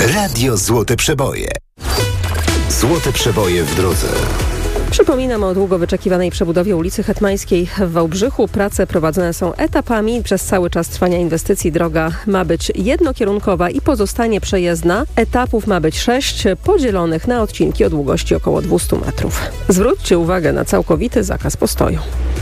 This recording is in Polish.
Radio Złote Przeboje. Złote Przeboje w drodze. Przypominam o długo wyczekiwanej przebudowie ulicy Hetmańskiej w Wałbrzychu. Prace prowadzone są etapami. Przez cały czas trwania inwestycji droga ma być jednokierunkowa i pozostanie przejezdna. Etapów ma być 6, podzielonych na odcinki o długości około 200 metrów. Zwróćcie uwagę na całkowity zakaz postoju.